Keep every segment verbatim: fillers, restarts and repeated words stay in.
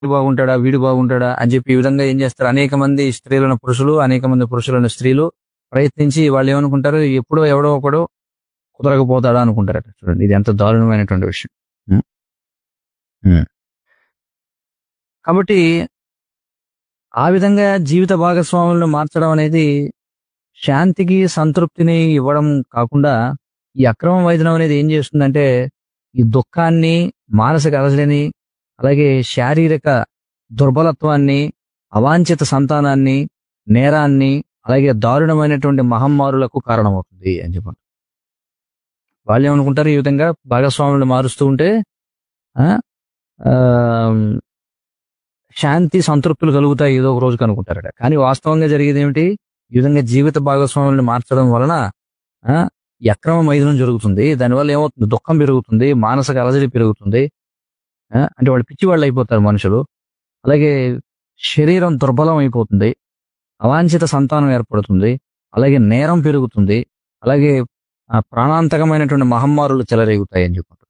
బాగుంటాడా వీడు బాగుంటాడా అని చెప్పి ఈ విధంగా ఏం చేస్తారు, అనేక మంది స్త్రీలను పురుషులు, అనేక మంది పురుషులను స్త్రీలు ప్రయత్నించి వాళ్ళు ఏమనుకుంటారు, ఎప్పుడో ఎవడో ఒకడో కుదరకపోతాడా అనుకుంటారట. చూడండి ఇది ఎంత దారుణమైనటువంటి విషయం. ఉం? ఉం. కాబట్టి ఆ విధంగా జీవిత భాగస్వాములను మార్చడం అనేది శాంతికి సంతృప్తిని ఇవ్వడం కాకుండా, ఈ అక్రమ వైద్యం అనేది ఏం చేస్తుందంటే ఈ దుఃఖాన్ని, మానసిక అలజడిని, అలాగే శారీరక దుర్బలత్వాన్ని, అవాంఛిత సంతానాన్ని, నేరాన్ని, అలాగే దారుణమైనటువంటి మహమ్మారులకు కారణమవుతుంది అని చెప్పండి. వాళ్ళు ఏమనుకుంటారు, ఈ విధంగా భాగస్వాములను మారుస్తూ ఉంటే ఆ, ఆ, శాంతి సంతృప్తులు కలుగుతాయి ఏదో ఒక రోజుకి అనుకుంటారట. కానీ వాస్తవంగా జరిగేది ఏమిటి, ఈ విధంగా జీవిత భాగస్వాములను మార్చడం వలన ఆ, ఈ అక్రమ మైథునం జరుగుతుంది. దానివల్ల ఏమవుతుంది, దుఃఖం పెరుగుతుంది, మానసిక అలజడి పెరుగుతుంది. ఆ, అంటే వాళ్ళు పిచ్చి వాళ్ళు అయిపోతారు మనుషులు. అలాగే శరీరం దుర్బలం అయిపోతుంది, అవాంఛిత సంతానం ఏర్పడుతుంది, అలాగే నేరం పెరుగుతుంది, అలాగే ఆ, ప్రాణాంతకమైనటువంటి మహమ్మారులు చెలరేగుతాయి అని చెప్పుకుంటున్నారు.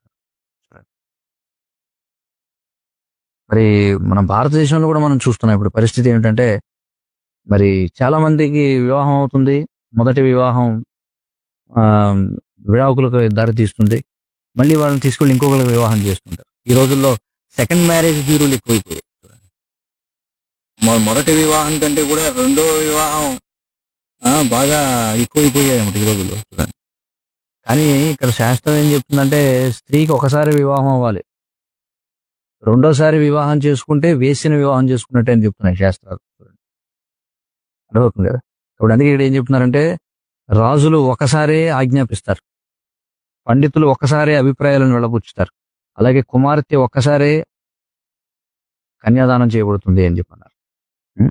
మరి మన భారతదేశంలో కూడా మనం చూస్తున్నాం ఇప్పుడు పరిస్థితి ఏమిటంటే, మరి చాలా మందికి వివాహం అవుతుంది, మొదటి వివాహం ఆ, విడాకులకు దారి తీస్తుంది, మళ్ళీ వాళ్ళని తీసుకెళ్ళి ఇంకొకరికి వివాహం చేసుకుంటారు. ఈ రోజుల్లో సెకండ్ మ్యారేజ్ బ్యూరోలు ఎక్కువైపోయాయి. మొ- మొదటి వివాహం కంటే కూడా రెండో వివాహం ఆ, బాగా ఎక్కువైపోయాయి అన్నమాట ఈ రోజుల్లో. చూడండి. కానీ ఇక్కడ శాస్త్రం ఏం చెప్తుందంటే, స్త్రీకి ఒకసారి వివాహం అవ్వాలి, రెండోసారి వివాహం చేసుకుంటే వేసిన వివాహం చేసుకున్నట్టే అని చెప్తున్నాయి శాస్త్రాలు. చూడండి. అర్థమవుతుంది కదా. ఇప్పుడు అందుకే ఇక్కడ ఏం చెప్తున్నారంటే, రాజులు ఒకసారే ఆజ్ఞాపిస్తారు, పండితులు ఒక్కసారే అభిప్రాయాలను వెళ్ళబుచ్చుతారు, అలాగే కుమార్తె ఒక్కసారే కన్యాదానం చేయబడుతుంది అని చెప్పన్నారు. ఉం?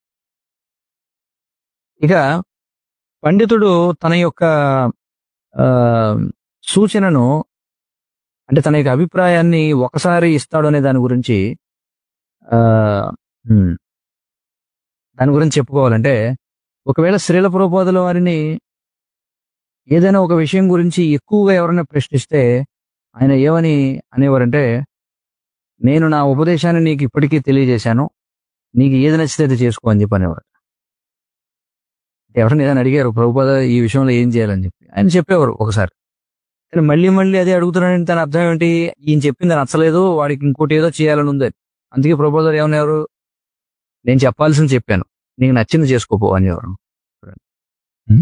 ఇక పండితుడు తన యొక్క ఆ, సూచనను, అంటే తన యొక్క అభిప్రాయాన్ని ఒకసారి ఇస్తాడు అనే దాని గురించి ఆ, ఉం, దాని గురించి చెప్పుకోవాలంటే, ఒకవేళ శ్రీల ప్రభుపాదుల వారిని ఏదైనా ఒక విషయం గురించి ఎక్కువగా ఎవరైనా ప్రశ్నిస్తే ఆయన ఏమని అనేవారంటే, నేను నా ఉపదేశాన్ని నీకు ఇప్పటికీ తెలియజేశాను, నీకు ఏది నచ్చితే అది చేసుకో అని చెప్పి అనేవారు. ఎవరైనా ఏదైనా అడిగారు, ప్రభుపాద ఈ విషయంలో ఏం చేయాలని చెప్పి ఆయన చెప్పేవారు ఒకసారి. కానీ మళ్ళీ మళ్ళీ అదే అడుగుతున్నాడని తన అర్థం ఏంటి, ఈయన చెప్పింది నచ్చలేదు, వాడికి ఇంకోటి ఏదో చేయాలని ఉంది. అందుకే ప్రభుపాద ఏమనేవారు, నేను చెప్పాల్సింది చెప్పాను, నీకు నచ్చింది చేసుకోపో అనేవారు. ఉం?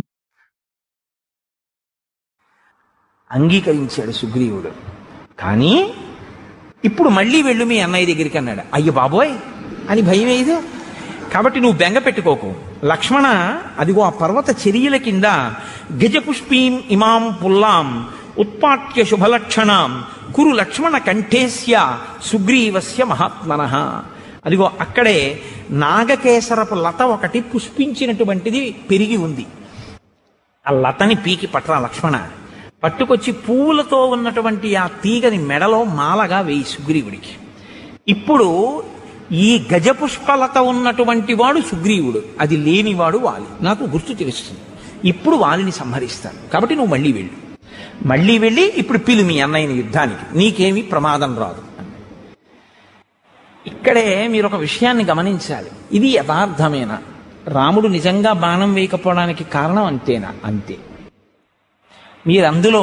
అంగీకరించాడు సుగ్రీవుడు. కానీ ఇప్పుడు మళ్ళీ వెళ్ళు మీ అన్నయ్య దగ్గరికి అన్నాడు. అయ్య బాబోయ్ అని భయం ఏది, కాబట్టి నువ్వు బెంగ పెట్టుకోకు లక్ష్మణ, అదిగో ఆ పర్వత చర్యల కింద గజపుష్పీం ఇమాం పుల్లాం ఉత్పాట్య శుభలక్షణాం కురు లక్ష్మణ కంఠేస్య సుగ్రీవస్య మహాత్మనః. అదిగో అక్కడే నాగకేసరపు లత ఒకటి పుష్పించినటువంటిది పెరిగి ఉంది. ఆ లతని పీకి పట్రా లక్ష్మణ, పట్టుకొచ్చి పువ్వులతో ఉన్నటువంటి ఆ తీగని మెడలో మాలగా వేయి సుగ్రీవుడికి. ఇప్పుడు ఈ గజపుష్పలత ఉన్నటువంటి వాడు సుగ్రీవుడు, అది లేనివాడు వాలి. నాకు గుర్తు తెలుస్తుంది, ఇప్పుడు వాలిని సంహరిస్తాను, కాబట్టి నువ్వు మళ్ళీ వెళ్ళు, మళ్ళీ వెళ్ళి ఇప్పుడు పిలు మీ అన్నయ్యని యుద్ధానికి, నీకేమీ ప్రమాదం రాదు. ఇక్కడే మీరు ఒక విషయాన్ని గమనించాలి, ఇది యథార్థమేనా, రాముడు నిజంగా బాణం వేయకపోవడానికి కారణం అంతేనా? అంతే. మీరు అందులో